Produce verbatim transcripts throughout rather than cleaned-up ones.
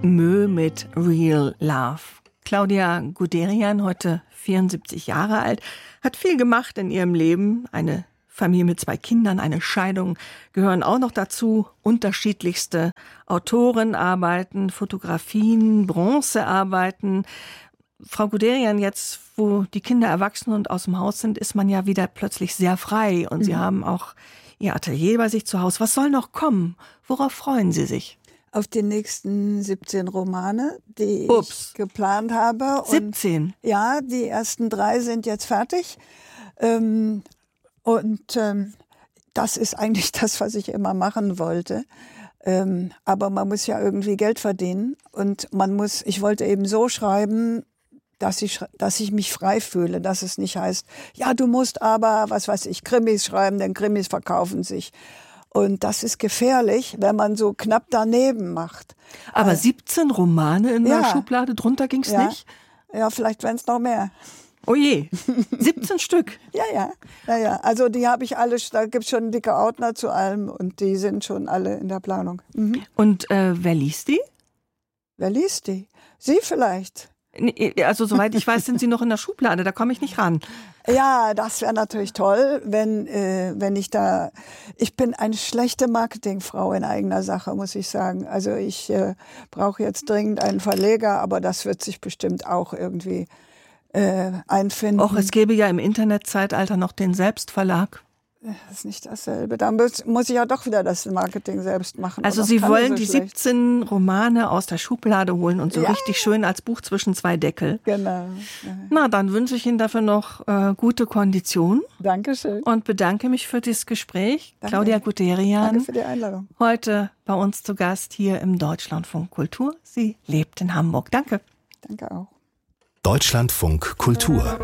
Mö mit Real Love. Claudia Guderian, heute vierundsiebzig Jahre alt, hat viel gemacht in ihrem Leben. Eine Familie mit zwei Kindern, eine Scheidung gehören auch noch dazu. Unterschiedlichste Autorenarbeiten, Fotografien, Bronzearbeiten. Frau Guderian, jetzt, wo die Kinder erwachsen und aus dem Haus sind, ist man ja wieder plötzlich sehr frei. Und mhm. Sie haben auch Ihr Atelier bei sich zu Hause. Was soll noch kommen? Worauf freuen Sie sich? Auf die nächsten siebzehn Romane, die Ups. ich geplant habe. Und siebzehn? Ja, die ersten drei sind jetzt fertig. Ähm, und ähm, das ist eigentlich das, was ich immer machen wollte. Ähm, aber man muss ja irgendwie Geld verdienen. Und man muss, ich wollte eben so schreiben, dass ich, dass ich mich frei fühle, dass es nicht heißt, ja, du musst aber, was weiß ich, Krimis schreiben, denn Krimis verkaufen sich. Und das ist gefährlich, wenn man so knapp daneben macht. Aber also, siebzehn Romane in der ja. Schublade, drunter ging's ja. nicht? Ja, vielleicht wären es noch mehr. Oh je, siebzehn Stück? Ja, ja, ja, ja. Also die habe ich alle, da gibt es schon dicke Ordner zu allem und die sind schon alle in der Planung. Mhm. Und äh, wer liest die? Wer liest die? Sie vielleicht. Also soweit ich weiß, sind sie noch in der Schublade, da komme ich nicht ran. Ja, das wäre natürlich toll, wenn äh, wenn ich da... Ich bin eine schlechte Marketingfrau in eigener Sache, muss ich sagen. Also ich äh, brauche jetzt dringend einen Verleger, aber das wird sich bestimmt auch irgendwie äh, einfinden. Och, es gäbe ja im Internetzeitalter noch den Selbstverlag. Das ist nicht dasselbe. Da muss, muss ich ja doch wieder das Marketing selbst machen. Also Sie wollen so die schlecht. siebzehn Romane aus der Schublade holen und so ja. richtig schön als Buch zwischen zwei Deckel. Genau. Ja. Na, dann wünsche ich Ihnen dafür noch äh, gute Kondition. Dankeschön. Und bedanke mich für dieses Gespräch. Danke. Claudia Guderian. Danke für die Einladung. Heute bei uns zu Gast hier im Deutschlandfunk Kultur. Sie lebt in Hamburg. Danke. Danke auch. Deutschlandfunk Kultur.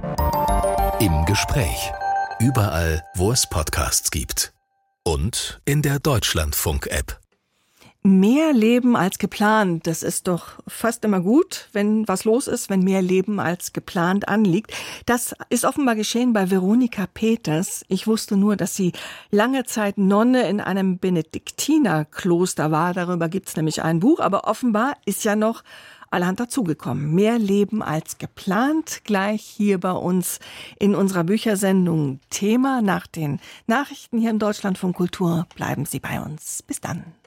Im Gespräch. Überall, wo es Podcasts gibt. Und in der Deutschlandfunk-App. Mehr Leben als geplant, das ist doch fast immer gut, wenn was los ist, wenn mehr Leben als geplant anliegt. Das ist offenbar geschehen bei Veronika Peters. Ich wusste nur, dass sie lange Zeit Nonne in einem Benediktinerkloster war. Darüber gibt's nämlich ein Buch, aber offenbar ist ja noch allerhand dazugekommen. Mehr Leben als geplant, gleich hier bei uns in unserer Büchersendung Thema. Nach den Nachrichten hier im Deutschlandfunk Kultur bleiben Sie bei uns. Bis dann.